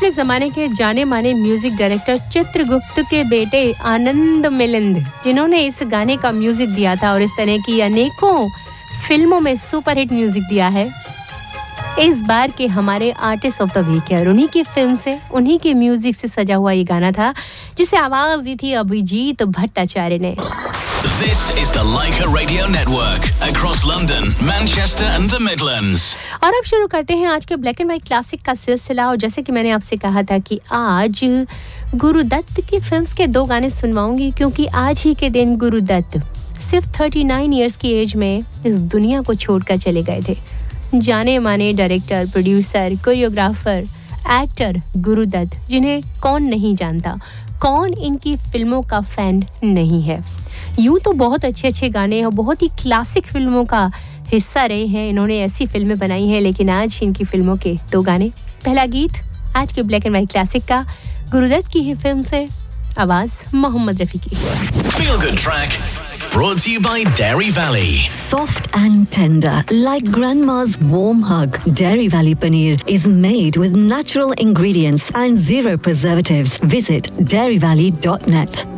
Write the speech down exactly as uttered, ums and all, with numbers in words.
अपने ज़माने के जाने माने म्यूजिक डायरेक्टर चित्रगुप्त के बेटे आनंद मिलिंद, जिन्होंने इस गाने का म्यूजिक दिया था और इस तरह की अनेकों फिल्मों में सुपरहिट म्यूजिक दिया है, इस बार के हमारे आर्टिस्ट ऑफ द वीक है। उन्हीं की फिल्म से, उन्हीं के म्यूजिक से सजा हुआ ये गाना था, जिसे आवाज दी थी अभिजीत भट्टाचार्य ने। This is the Leica Radio Network across London, Manchester and the Midlands. और अब शुरू करते हैं आज के ब्लैक एंड व्हाइट क्लासिक का सिलसिला। और जैसे कि मैंने आपसे कहा था कि आज गुरुदत्त की फिल्म्स के दो गाने सुनवाऊंगी, क्योंकि आज ही के दिन गुरुदत्त सिर्फ उनतालीस इयर्स की एज में इस दुनिया को छोड़कर चले गए थे। जाने माने director, producer, choreographer, actor Gurudatt, जिन्हें कौन नहीं जानता, कौन इनकी फिल्मों का फैन नहीं है। यूं तो बहुत अच्छे अच्छे गाने और बहुत ही क्लासिक फिल्मों का हिस्सा रहे हैं, इन्होंने ऐसी फिल्में बनाई हैं, लेकिन आज इनकी फिल्मों के दो गाने। पहला गीत आज के ब्लैक एंड व्हाइट क्लासिक का, गुरुदत्त की ही फिल्म से, आवाज मोहम्मद रफी की। Feel Good Track brought to you by Dairy Valley. Soft and tender, like grandma's warm hug. Dairy Valley paneer is made with natural ingredients and zero preservatives. Visit dairy valley dot net.